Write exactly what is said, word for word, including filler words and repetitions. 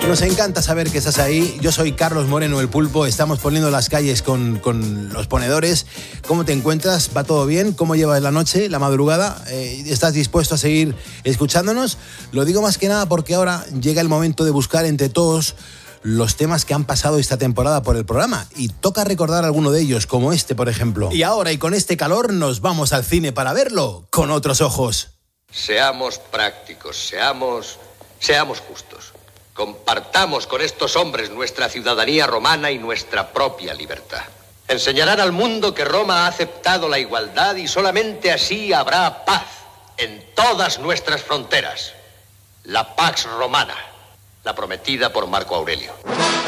Nos encanta saber que estás ahí. Yo soy Carlos Moreno, el Pulpo. Estamos poniendo las calles con, con los ponedores. ¿Cómo te encuentras? ¿Va todo bien? ¿Cómo llevas la noche, la madrugada? Eh, ¿Estás dispuesto a seguir escuchándonos? Lo digo más que nada porque ahora llega el momento de buscar entre todos los temas que han pasado esta temporada por el programa. Y toca recordar alguno de ellos, como este, por ejemplo. Y ahora, y con este calor, nos vamos al cine para verlo con otros ojos. Seamos prácticos, seamos, seamos justos. Compartamos con estos hombres nuestra ciudadanía romana y nuestra propia libertad. Enseñarán al mundo que Roma ha aceptado la igualdad y solamente así habrá paz en todas nuestras fronteras. La Pax Romana, la prometida por Marco Aurelio.